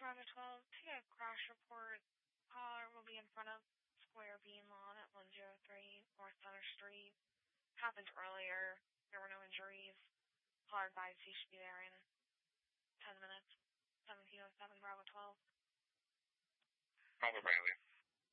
Bravo 12, to get a crash report, caller will be in front of Square Bean Lawn at 103 North Center Street. Happened earlier. There were no injuries. Caller advised he should be there in 10 minutes. 1707 Bravo 12. Bravo Bradley.